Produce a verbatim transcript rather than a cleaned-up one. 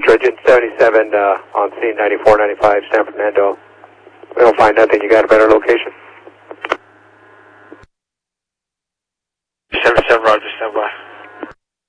Trojan seventy-seven uh, on scene, ninety-four ninety-five, San Fernando. We don't find nothing. You got a better location? seventy-seven, Roger, stand by.